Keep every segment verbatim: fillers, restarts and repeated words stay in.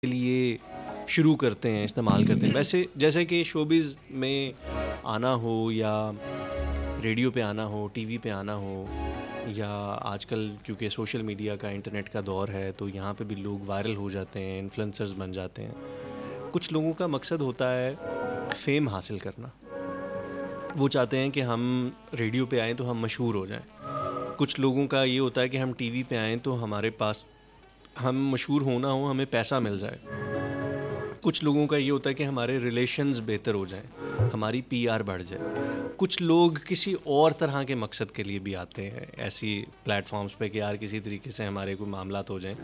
के लिए शुरू करते हैं, इस्तेमाल करते हैं। वैसे जैसे कि शोबिज़ में आना हो या रेडियो पे आना हो, टीवी पे आना हो, या आजकल क्योंकि सोशल मीडिया का, इंटरनेट का दौर है, तो यहाँ पे भी लोग वायरल हो जाते हैं, इन्फ्लुएंसर्स बन जाते हैं। कुछ लोगों का मकसद होता है फेम हासिल करना। वो चाहते हैं कि हम रेडियो पे आएँ तो हम मशहूर हो जाएं। कुछ लोगों का ये होता है कि हम टीवी पे आएँ तो हमारे पास हम मशहूर होना हो, हमें पैसा मिल जाए। कुछ लोगों का ये होता है कि हमारे रिलेशंस बेहतर हो जाएं, हमारी पीआर बढ़ जाए। कुछ लोग किसी और तरह के मकसद के लिए भी आते हैं ऐसी प्लेटफॉर्म्स पे कि यार किसी तरीके से हमारे कोई मामलात हो जाएं,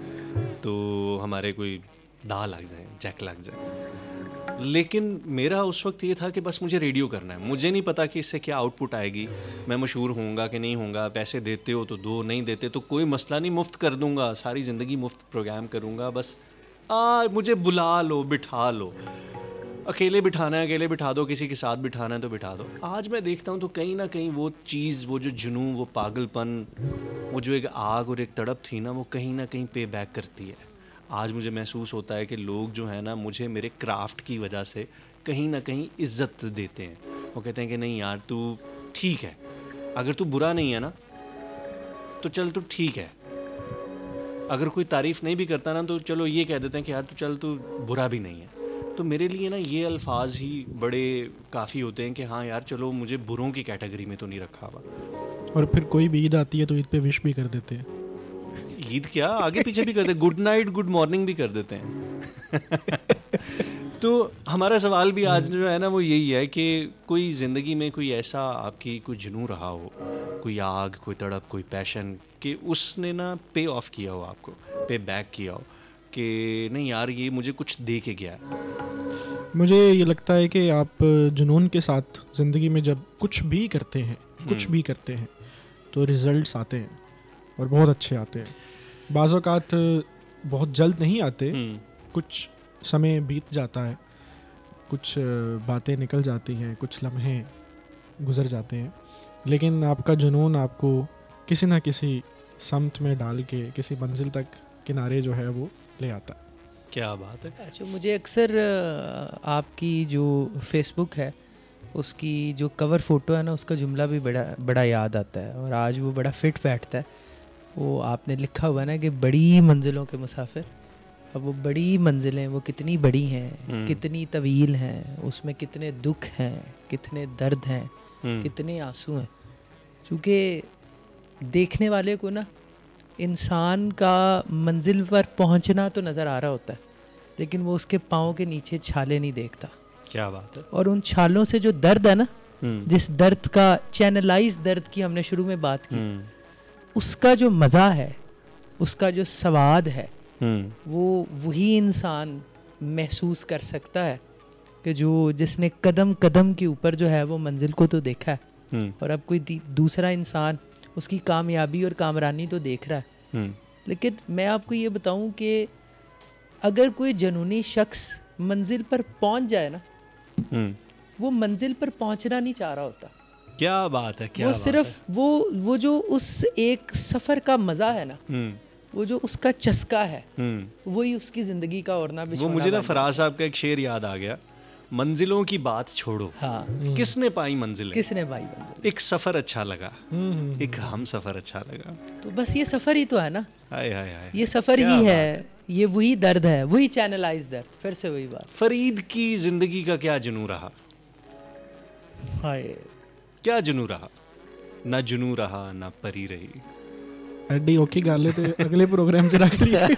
तो हमारे कोई दाह लग जाए, जैक लग जाए। लेकिन मेरा उस वक्त ये था कि बस मुझे रेडियो करना है। मुझे नहीं पता कि इससे क्या आउटपुट आएगी, मैं मशहूर होऊंगा कि नहीं होऊंगा, पैसे देते हो तो दो, नहीं देते तो कोई मसला नहीं, मुफ्त कर दूंगा, सारी ज़िंदगी मुफ्त प्रोग्राम करूंगा, बस आ मुझे बुला लो, बिठा लो। अकेले बिठाना है अकेले बिठा दो, किसी के साथ बिठाना है तो बिठा दो। आज मैं देखता हूँ तो कहीं ना कहीं वो चीज़, वो जो जुनून, वो पागलपन, वो जो एक आग और एक तड़प थी ना, वो कहीं ना कहीं पे बैक करती है। आज मुझे महसूस होता है कि लोग जो है ना, मुझे मेरे क्राफ्ट की वजह से कहीं ना कहीं इज्जत देते हैं। वो कहते हैं कि नहीं यार तू ठीक है, अगर तू बुरा नहीं है ना तो चल तू ठीक है। अगर कोई तारीफ़ नहीं भी करता ना तो चलो ये कह देते हैं कि यार तू चल तू बुरा भी नहीं है। तो मेरे लिए ना ये अल्फाज ही बड़े काफ़ी होते हैं कि हाँ यार चलो मुझे बुरों की कैटेगरी में तो नहीं रखा हुआ। और फिर कोई भी ईद आती है तो ईद पे विश भी कर देते हैं। ईद क्या, आगे पीछे भी करते हैं, गुड नाइट गुड मॉर्निंग भी कर देते हैं। तो हमारा सवाल भी आज जो है ना वो यही है कि कोई ज़िंदगी में कोई ऐसा आपकी कोई जुनून रहा हो, कोई आग, कोई तड़प, कोई पैशन, कि उसने ना पे ऑफ किया हो, आपको पे बैक किया हो कि नहीं यार ये मुझे कुछ दे के गया है। मुझे ये लगता है कि आप जुनून के साथ ज़िंदगी में जब कुछ भी करते हैं कुछ भी करते हैं तो रिज़ल्ट्स आते हैं और बहुत अच्छे आते हैं। बाज़ औक़ात बहुत जल्द नहीं आते, कुछ समय बीत जाता है, कुछ बातें निकल जाती हैं, कुछ लम्हे गुज़र जाते हैं, लेकिन आपका जुनून आपको किसी न किसी समत में डाल के किसी मंजिल तक, किनारे जो है वो ले आता है। क्या बात है। अच्छा, मुझे अक्सर आपकी जो फेसबुक है उसकी जो कवर फ़ोटो है ना, उसका जुमला भी बड़ा बड़ा याद आता है और आज वो बड़ा फिट बैठता है। वो आपने लिखा हुआ है ना कि बड़ी मंजिलों के मुसाफिर। अब वो बड़ी मंजिलें वो कितनी बड़ी हैं, कितनी तवील हैं, उसमें कितने दुख हैं, कितने दर्द हैं, कितने आंसू हैं। चूँकि देखने वाले को ना इंसान का मंजिल पर पहुंचना तो नज़र आ रहा होता है, लेकिन वो उसके पाँव के नीचे छाले नहीं देखता। क्या बात है। और उन छालों से जो दर्द है ना, जिस दर्द का चैनलाइज दर्द की हमने शुरू में बात की, उसका जो मज़ा है, उसका जो स्वाद है, वो वही इंसान महसूस कर सकता है कि जो जिसने कदम कदम के ऊपर जो है वो मंजिल को तो देखा है, और अब कोई दूसरा इंसान उसकी कामयाबी और कामरानी तो देख रहा है। लेकिन मैं आपको ये बताऊं कि अगर कोई जुनूनी शख्स मंजिल पर पहुंच जाए ना, वो मंजिल पर पहुंचना नहीं चाह रहा होता। क्या बात है, क्या वो बात सिर्फ है। वो वो जो उस एक सफ़र का मज़ा है ना, वो जो उसका चस्का है, वही उसकी ज़िंदगी का और ना वो मुझे ना फराज साहब का एक शेर याद आ गया, मंजिलों की बात छोड़ो, हाँ, किसने पाई मंजिलें, किसने पाई मंजिल, एक सफ़र अच्छा लगा, एक हम सफ़र अच्छा लगा। तो बस ये सफ़र ही तो है ना, हाय हाय हाय, ये सफ़र ही है, ये वही दर्द है, वही चैनलाइज दर्द। फिर से वही बात। फरीद की ज़िंदगी का क्या जुनू रहा, हाय क्या जुनू रहा, ना जुनू रहा ना परी रही। एडी ओकी गाले तो अगले प्रोग्राम से रख लिया।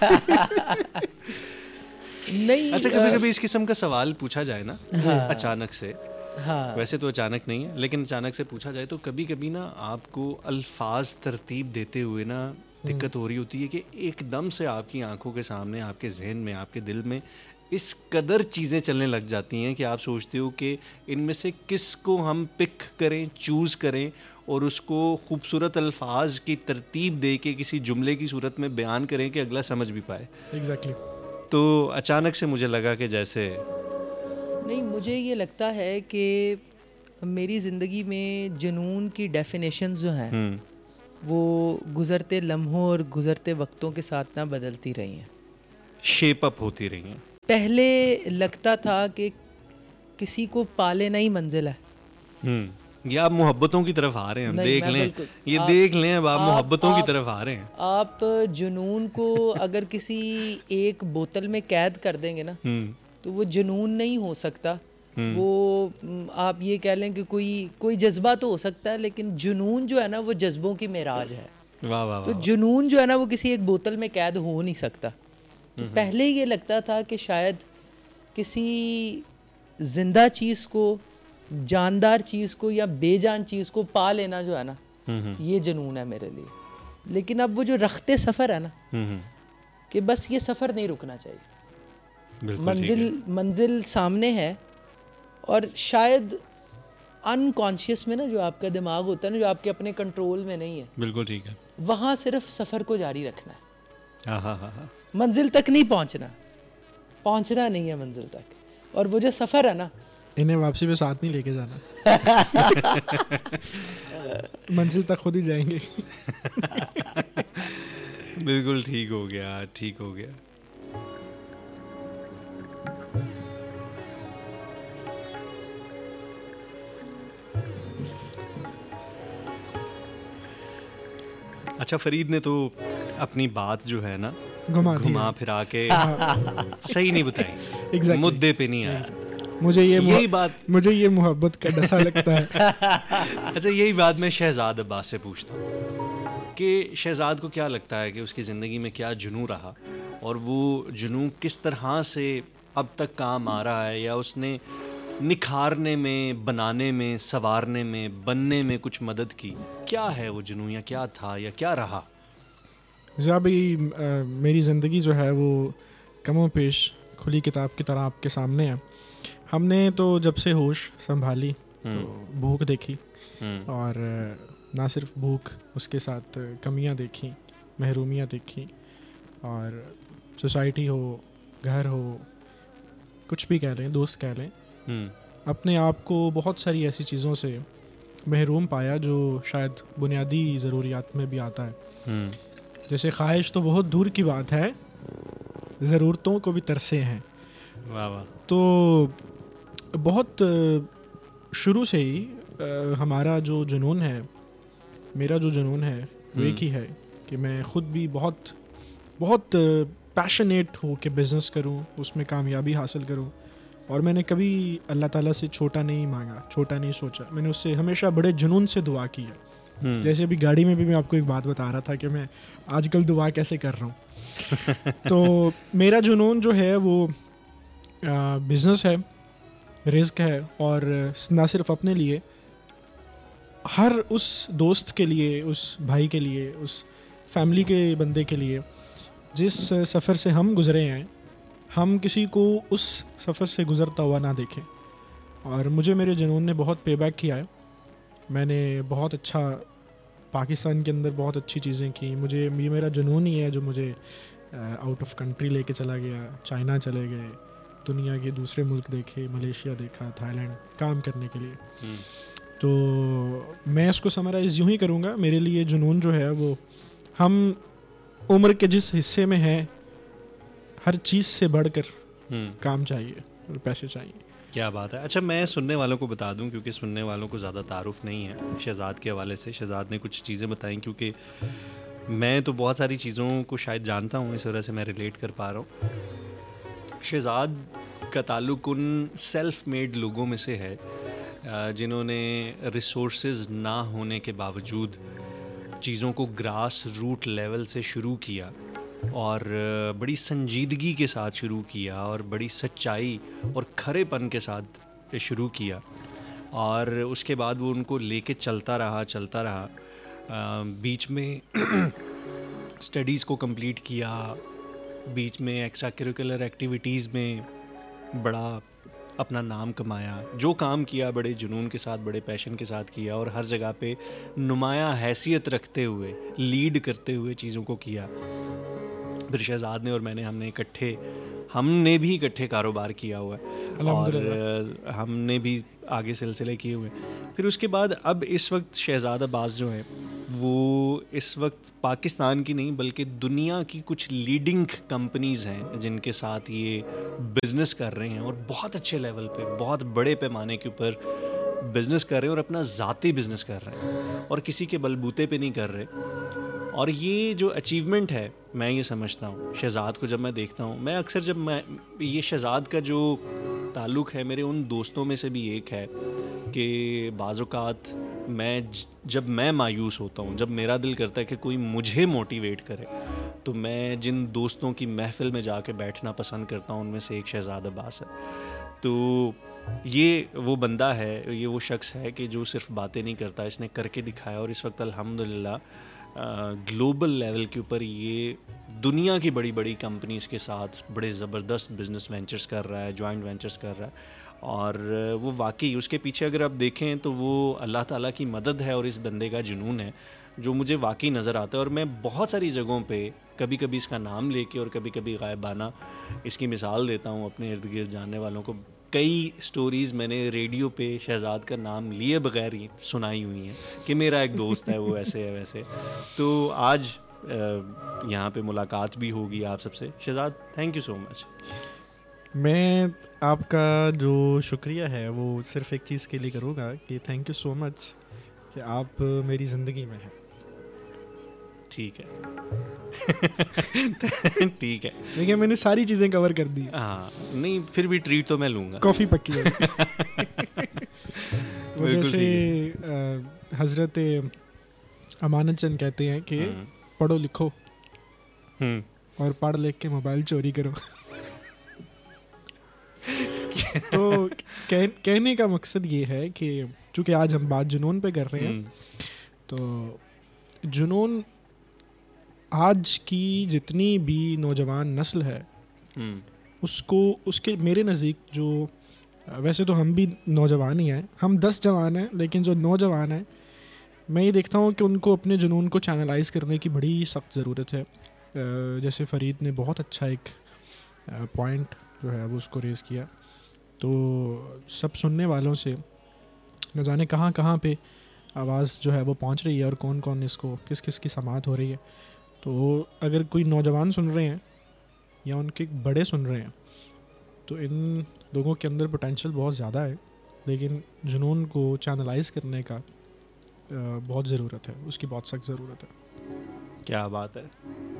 नहीं, अच्छा, कभी कभी इस किस्म का सवाल पूछा जाए ना, हाँ, अचानक से, हाँ, वैसे तो अचानक नहीं है, लेकिन अचानक से पूछा जाए तो कभी कभी ना आपको अल्फाज तरतीब देते हुए ना दिक्कत हो रही होती है कि एकदम से आपकी आंखों के सामने, आपके जहन में, आपके दिल में इस कदर चीज़ें चलने लग जाती हैं कि आप सोचते हो कि इनमें से किस को हम पिक करें, चूज़ करें और उसको खूबसूरत अल्फाज की तरतीब दे के किसी जुमले की सूरत में बयान करें कि अगला समझ भी पाए। एग्जैक्टली। तो अचानक से मुझे लगा कि जैसे नहीं, मुझे ये लगता है कि मेरी ज़िंदगी में जुनून की डेफिनेशंस जो हैं वो गुज़रते लम्हों और गुज़रते वक्तों के साथ ना बदलती रही हैं, शेप अप होती रही हैं। पहले लगता था कि किसी को पाले नहीं मंजिल है। हम्म, ये आप मोहब्बतों की तरफ आ रहे हैं, हम नहीं, देख मैं लें, बिल्कुल- ये आप- देख लें, अब आप आप- मोहब्बतों की आप- तरफ आ रहे हैं। आप जुनून को अगर किसी एक बोतल में कैद कर देंगे ना, हम्म, तो वो जुनून नहीं हो सकता। हम्म। वो म, आप ये कह लें कि कोई कोई जज्बा तो हो सकता है, लेकिन जुनून जो है ना वो जज्बों की मेराज है। वाह वाह तो वाह। जुनून जो है ना वो किसी एक बोतल में कैद हो नहीं सकता। तो पहले ये लगता था कि शायद किसी जिंदा चीज़ को, जानदार चीज़ को या बेजान चीज़ को पा लेना जो है ना, हम्म, हम्म, ये जुनून है मेरे लिए। लेकिन अब वो जो रखते सफ़र है ना, हम्म, हम्म, कि बस ये सफ़र नहीं रुकना चाहिए, बिल्कुल ठीक मंजिल है। मंजिल सामने है। और शायद अनकॉन्शियस में ना जो आपका दिमाग होता है ना, जो आपके अपने कंट्रोल में नहीं है, बिल्कुल ठीक है। वहाँ सिर्फ सफ़र को जारी रखना है, हाँ हाँ हाँ हाँ। मंजिल तक नहीं पहुँचना, पहुँचना नहीं है मंजिल तक। और वो जो सफ़र है ना, इन्हें वापसी पे साथ नहीं लेके जाना। मंजिल तक खुद ही जाएंगे। बिल्कुल ठीक हो गया, ठीक हो गया। अच्छा, फरीद ने तो अपनी बात जो है ना घुमा दिया। घुमा फिरा के सही नहीं बताई, Exactly. मुद्दे पे नहीं आया। मुझे ये यही मुह- बात मुझे ये मोहब्बत का डसा लगता है। अच्छा, यही बात मैं शहजाद अब्बास से पूछता हूँ कि शहजाद को क्या लगता है कि उसकी ज़िंदगी में क्या जुनून रहा, और वो जुनून किस तरह से अब तक काम आ रहा है, या उसने निखारने में, बनाने में, संवारने में, बनने में कुछ मदद की। क्या है वो जुनून, या क्या था, या क्या रहा? जहाँ भी अ, मेरी ज़िंदगी जो है वो कमो पेश खुली किताब की तरह आपके सामने है। हमने तो जब से होश संभाली तो भूख देखी, हम्म, और अ, ना सिर्फ भूख, उसके साथ कमियां देखी, महरूमियां देखी, और सोसाइटी हो, घर हो, कुछ भी कह लें, दोस्त कह लें, हम्म, अपने आप को बहुत सारी ऐसी चीज़ों से महरूम पाया जो शायद बुनियादी ज़रूरियात में भी आता है। हम्म, जैसे ख्वाहिश तो बहुत दूर की बात है, ज़रूरतों को भी तरसे हैं। वाह वाह। तो बहुत अ, शुरू से ही अ, हमारा जो जुनून है, मेरा जो जुनून है वो एक ही है कि मैं ख़ुद भी बहुत बहुत पैशनेट हो कि बिज़नेस करूं, उसमें कामयाबी हासिल करूं। और मैंने कभी अल्लाह ताला से छोटा नहीं मांगा, छोटा नहीं सोचा। मैंने उससे हमेशा बड़े जुनून से दुआ की है। हम्म, जैसे अभी गाड़ी में भी मैं आपको एक बात बता रहा था कि मैं आजकल दुआ कैसे कर रहा हूँ। तो मेरा जुनून जो है वो बिज़नेस है, रिस्क है, और ना सिर्फ अपने लिए, हर उस दोस्त के लिए, उस भाई के लिए, उस फैमिली के बंदे के लिए जिस सफ़र से हम गुज़रे हैं, हम किसी को उस सफ़र से गुज़रता हुआ ना देखें। और मुझे मेरे जुनून ने बहुत पे बैक किया है। मैंने बहुत अच्छा पाकिस्तान के अंदर बहुत अच्छी चीज़ें की। मुझे ये मेरा जुनून ही है जो मुझे आउट ऑफ कंट्री लेके चला गया। चाइना चले गए, दुनिया के दूसरे मुल्क देखे, मलेशिया देखा, थाईलैंड, काम करने के लिए। हम्म, तो मैं इसको समराइज़ यूँ ही करूँगा, मेरे लिए जुनून जो है वो हम उम्र के जिस हिस्से में हैं, हर चीज़ से बढ़कर हम्म, काम चाहिए और पैसे चाहिए। क्या बात है। अच्छा, मैं सुनने वालों को बता दूं, क्योंकि सुनने वालों को ज़्यादा तारुफ नहीं है शहजाद के हवाले से। शहजाद ने कुछ चीज़ें बताई, क्योंकि मैं तो बहुत सारी चीज़ों को शायद जानता हूँ, इस वजह से मैं रिलेट कर पा रहा हूँ। शहजाद का ताल्लुक उन सेल्फ मेड लोगों में से है जिन्होंने रिसोर्सेज ना होने के बावजूद चीज़ों को ग्रास रूट लेवल से शुरू किया, और बड़ी संजीदगी के साथ शुरू किया, और बड़ी सच्चाई और खरेपन के साथ शुरू किया, और उसके बाद वो उनको लेके चलता रहा चलता रहा बीच में स्टडीज़ को कंप्लीट किया, बीच में एक्स्ट्रा करिकुलर एक्टिविटीज़ में बड़ा अपना नाम कमाया। जो काम किया बड़े जुनून के साथ, बड़े पैशन के साथ किया, और हर जगह पे नुमाया हैसियत रखते हुए, लीड करते हुए चीज़ों को किया। फिर शहजाद ने और मैंने हमने इकट्ठे हमने भी इकट्ठे कारोबार किया हुआ है, और हमने भी आगे सिलसिले किए हुए हैं। फिर उसके बाद अब इस वक्त शहजाद अब्बास जो है वो इस वक्त पाकिस्तान की नहीं बल्कि दुनिया की कुछ लीडिंग कंपनीज़ हैं जिनके साथ ये बिज़नेस कर रहे हैं और बहुत अच्छे लेवल पे, बहुत बड़े पैमाने के ऊपर बिज़नेस कर रहे हैं और अपना ज़ाती बिज़नेस कर रहे हैं और किसी के बलबूते पे नहीं कर रहे। और ये जो अचीवमेंट है, मैं ये समझता हूँ शहज़ाद को जब मैं देखता हूँ, मैं अक्सर जब मैं ये शहज़ाद का जो ताल्लुक़ है मेरे उन दोस्तों में से भी एक है कि बाज़ औक़ात मैं जब मैं मायूस होता हूँ, जब मेरा दिल करता है कि कोई मुझे मोटिवेट करे, तो मैं जिन दोस्तों की महफ़िल में जाके बैठना पसंद करता हूँ उनमें से एक शहज़ाद अब्बास है। तो ये वो बंदा है, ये वो शख्स है कि जो सिर्फ बातें नहीं करता, इसने करके दिखाया और इस वक्त अल्हम्दुलिल्लाह ग्लोबल लेवल के ऊपर ये दुनिया की बड़ी बड़ी कंपनीज़ के साथ बड़े ज़बरदस्त बिज़नेस वेंचर्स कर रहा है, जॉइंट वेंचर्स कर रहा है। और वो वाकई उसके पीछे अगर आप देखें तो वो अल्लाह ताला की मदद है और इस बंदे का जुनून है जो मुझे वाकई नज़र आता है। और मैं बहुत सारी जगहों पे कभी कभी इसका नाम लेके और कभी कभी गायबाना इसकी मिसाल देता हूँ अपने इर्द गिर्द जानने वालों को। कई स्टोरीज़ मैंने रेडियो पे शहज़ाद का नाम लिए बगैर ही सुनाई हुई हैं कि मेरा एक दोस्त है वो ऐसे है वैसे। तो आज यहाँ पे मुलाकात भी होगी आप सबसे। Shahzad, thank you so much. मैं आपका जो शुक्रिया है वो सिर्फ एक चीज़ के लिए करूँगा कि थैंक यू सो मच कि आप मेरी ज़िंदगी में हैं। ठीक है ठीक है, देखिए मैंने सारी चीज़ें कवर कर दी। हाँ नहीं, फिर भी ट्रीट तो मैं लूँगा। कॉफ़ी पक्की है। वो जैसे हज़रत अमानत चंद कहते हैं कि पढ़ो लिखो और पढ़ लिख के मोबाइल चोरी करो। तो कह, कहने का मकसद ये है कि चूँकि आज हम बात जुनून पे कर रहे हैं, तो जुनून आज की जितनी भी नौजवान नस्ल है उसको उसके मेरे नज़दीक जो, वैसे तो हम भी नौजवान ही हैं, हम दस जवान हैं, लेकिन जो नौजवान हैं मैं ये देखता हूँ कि उनको अपने जुनून को चैनलाइज़ करने की बड़ी सख्त ज़रूरत है। जैसे फ़रीद ने बहुत अच्छा एक पॉइंट जो है वो उसको रेज़ किया, तो सब सुनने वालों से न जाने कहाँ कहाँ पे आवाज़ जो है वो पहुँच रही है और कौन कौन इसको किस किस की समाअत हो रही है। तो अगर कोई नौजवान सुन रहे हैं या उनके बड़े सुन रहे हैं तो इन लोगों के अंदर पोटेंशियल बहुत ज़्यादा है, लेकिन जुनून को चैनलाइज़ करने का बहुत ज़रूरत है, उसकी बहुत सख्त ज़रूरत है। क्या बात है।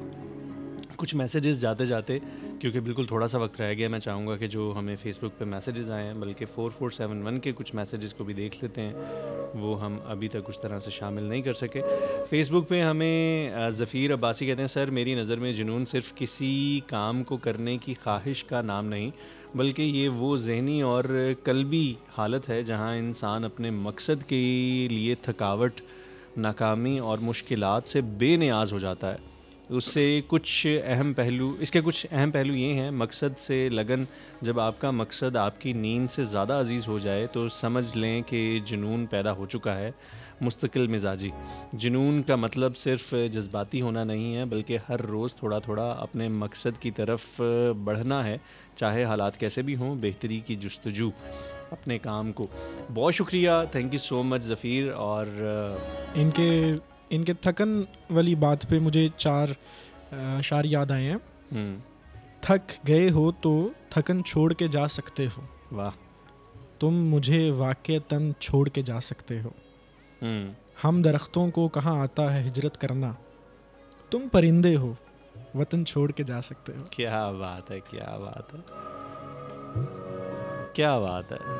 कुछ मैसेजेस जाते जाते, क्योंकि बिल्कुल थोड़ा सा वक्त रह गया, मैं चाहूँगा कि जो हमें फ़ेसबुक पे मैसेजेस आए हैं, बल्कि फोर फोर सेवन वन के कुछ मैसेजेस को भी देख लेते हैं, वो हम अभी तक उस तरह से शामिल नहीं कर सके। फ़ेसबुक पे हमें ज़फ़ीर अब्बासी कहते हैं, सर मेरी नज़र में जुनून सिर्फ़ किसी काम को करने की ख्वाहिश का नाम नहीं, बल्कि ये वो ज़हनी और कल्बी हालत है जहाँ इंसान अपने मकसद के लिए थकावट, नाकामी और मुश्किलात से बेनियाज़ हो जाता है। उससे कुछ अहम पहलू इसके कुछ अहम पहलू ये हैं, मकसद से लगन। जब आपका मकसद आपकी नींद से ज़्यादा अजीज़ हो जाए तो समझ लें कि जुनून पैदा हो चुका है। मुस्तकिल मिजाजी जुनून का मतलब सिर्फ जज्बाती होना नहीं है, बल्कि हर रोज़ थोड़ा थोड़ा अपने मकसद की तरफ बढ़ना है, चाहे हालात कैसे भी हों। बेहतरी की जुस्तजू अपने काम को। बहुत शुक्रिया, थैंक यू सो मच ज़फ़ीर। और इनके इनके थकन वाली बात पे मुझे चार अशार याद आए हैं। थक गए हो तो थकन छोड़ के जा सकते हो, वाह। तुम मुझे वाक़तन छोड़ के जा सकते हो। हम दरख्तों को कहाँ आता है हिजरत करना, तुम परिंदे हो वतन छोड़ के जा सकते हो। क्या बात है, क्या बात है, क्या बात है।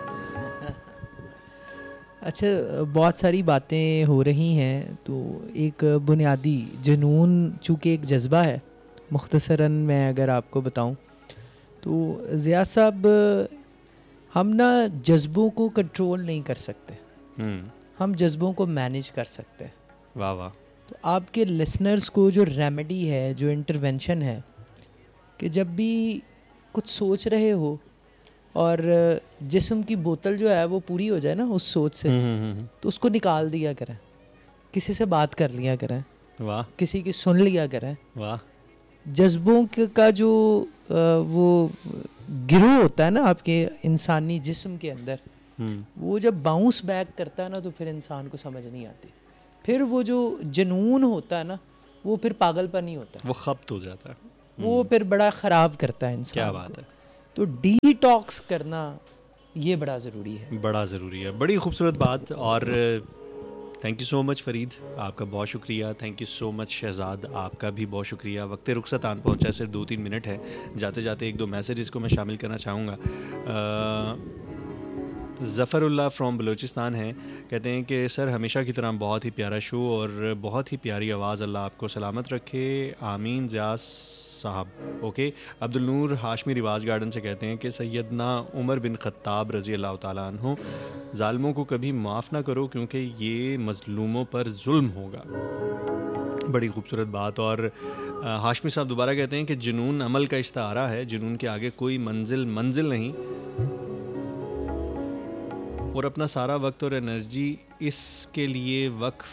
अच्छा, बहुत सारी बातें हो रही हैं, तो एक बुनियादी जुनून चूँकि एक जज्बा है, मुख्तसरन मैं अगर आपको बताऊं तो ज़िया साहब, हम ना जज्बों को कंट्रोल नहीं कर सकते, हम जज्बों को मैनेज कर सकते हैं। वाह वाह। तो आपके लिसनर्स को जो रेमेडी है, जो इंटरवेंशन है, कि जब भी कुछ सोच रहे हो और जिस्म की बोतल जो है वो पूरी हो जाए ना उस सोच से, तो उसको निकाल दिया करें, किसी से बात कर लिया करें, वाह, किसी की सुन लिया करें। वाह। जज्बों का जो वो गिरोह होता है ना आपके इंसानी जिस्म के अंदर, वो जब बाउंस बैक करता है ना तो फिर इंसान को समझ नहीं आती। फिर वो जो जुनून होता है ना वो फिर पागलपन ही होता है, वो खप्त हो जाता है, वो फिर बड़ा ख़राब करता है इंसान। क्या बात है। तो डिटॉक्स करना ये बड़ा ज़रूरी है, बड़ा ज़रूरी है। बड़ी खूबसूरत बात। और thank you so much Farid, आपका बहुत शुक्रिया। Thank you so much Shahzad, आपका भी बहुत शुक्रिया। वक्त रुखसत आन पहुंचा, सिर्फ दो तीन मिनट है। जाते जाते एक दो मैसेजेस को मैं शामिल करना चाहूँगा। ज़फ़रुल्लाह फ्रॉम बलूचिस्तान हैं, कहते हैं कि सर हमेशा की तरह बहुत ही प्यारा शो और बहुत ही प्यारी आवाज़, अल्लाह आपको सलामत रखे, आमीन। ज़ियास साहब ओके। अब्दुल नूर हाशमी रिवाज गार्डन से कहते हैं कि सैयदना उमर बिन ख़त्ताब रज़ी अल्लाह ताला अन्हु, ज़ालिमों को कभी माफ़ ना करो क्योंकि ये मज़लूमों पर जुल्म होगा। बड़ी खूबसूरत बात। और हाशमी साहब दोबारा कहते हैं कि जुनून अमल का इश्तारा है, जुनून के आगे कोई मंजिल मंजिल नहीं, और अपना सारा वक्त और एनर्जी इसके लिए वक्फ,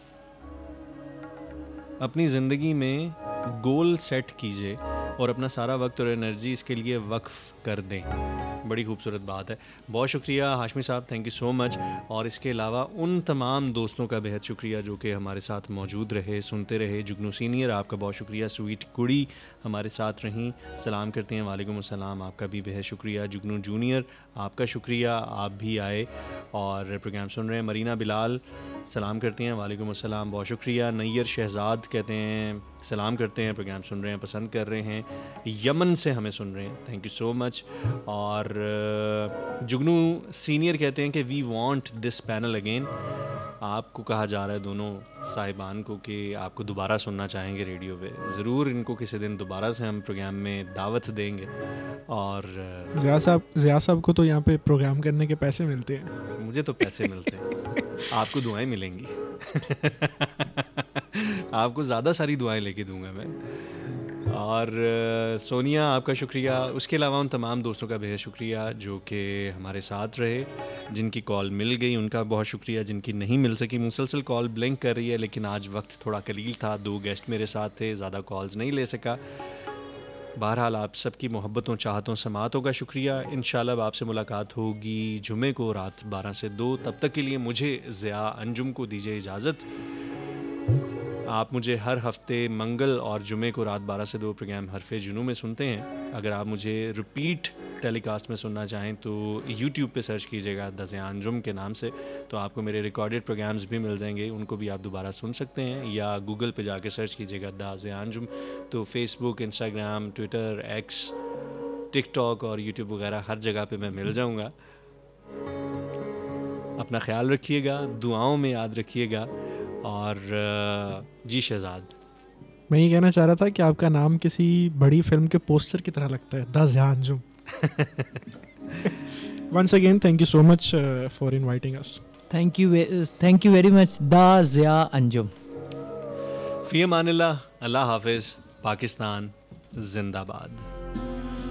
अपनी ज़िंदगी में गोल सेट कीजिए और अपना सारा वक्त और एनर्जी इसके लिए वक्फ कर दें। बड़ी खूबसूरत बात है। बहुत शुक्रिया हाशमी साहब, थैंक यू सो मच। और इसके अलावा उन तमाम दोस्तों का बेहद शुक्रिया जो कि हमारे साथ मौजूद रहे, सुनते रहे। जुगनू सीनियर, आपका बहुत शुक्रिया। स्वीट कुड़ी हमारे साथ रहीं, सलाम करते हैं, वालेकुम अस्सलाम, आपका भी बेहद शुक्रिया। जुगनू जूनियर, आपका शुक्रिया, आप भी आए और प्रोग्राम सुन रहे हैं। मरीना बिलाल, सलाम करते हैं, वालेकुम अस्सलाम, बहुत शुक्रिया। नैयर शहजाद कहते हैं सलाम करते हैं, प्रोग्राम सुन रहे हैं, पसंद कर रहे हैं, यमन से हमें सुन रहे हैं, थैंक यू सो मच। और जुगनू सीनियर कहते हैं कि we want this panel again. आपको कहा जा रहा है दोनों साहिबान को कि आपको दोबारा सुनना चाहेंगे रेडियो पे। ज़रूर इनको किसी दिन दोबारा से हम प्रोग्राम में दावत देंगे। और ज़िया साहब ज़िया साहब को तो यहाँ पे प्रोग्राम करने के पैसे मिलते हैं। मुझे तो पैसे मिलते हैं, आपको दुआएं मिलेंगी। आपको ज़्यादा सारी दुआएं लेके दूंगा मैं। और सोनिया, आपका शुक्रिया। उसके अलावा उन तमाम दोस्तों का बेहद शुक्रिया जो कि हमारे साथ रहे, जिनकी कॉल मिल गई उनका बहुत शुक्रिया, जिनकी नहीं मिल सकी। मुसलसल कॉल ब्लिंक कर रही है, लेकिन आज वक्त थोड़ा कलील था, दो गेस्ट मेरे साथ थे, ज़्यादा कॉल्स नहीं ले सका। बहरहाल आप सबकी मोहब्बतों, चाहतों, समातों का शुक्रिया। इंशाल्लाह आपसे मुलाकात होगी जुमे को रात बारह से दो। तब तक के लिए मुझे ज़िया अंजुम को दीजिए इजाज़त। आप मुझे हर हफ्ते मंगल और जुमे को रात बारह से दो प्रोग्राम हरफे जुनू में सुनते हैं। अगर आप मुझे रिपीट टेलीकास्ट में सुनना चाहें तो यूट्यूब पे सर्च कीजिएगा द ज़िया अंजुम के नाम से, तो आपको मेरे रिकॉर्डेड प्रोग्राम्स भी मिल जाएंगे, उनको भी आप दोबारा सुन सकते हैं। या गूगल पे जाके सर्च कीजिएगा द ज़िया अंजुम, तो Facebook, Instagram, Twitter, x, TikTok और यूट्यूब वगैरह हर जगह पे मैं मिल जाऊँगा। अपना ख्याल रखिएगा, दुआओं में याद रखिएगा। और जी शहजाद, मैं ये कहना चाह रहा था कि आपका नाम किसी बड़ी फिल्म के पोस्टर की तरह लगता है, the Zia Anjum. Once again thank you so much for inviting us. Thank you thank you very much. The Zia Anjum. फ़ी अमानिल्लाह, अल्लाह हाफिज़, पाकिस्तान जिंदाबाद।